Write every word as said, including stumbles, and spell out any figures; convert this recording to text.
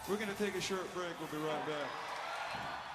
We're going to take a short break. We'll be right back.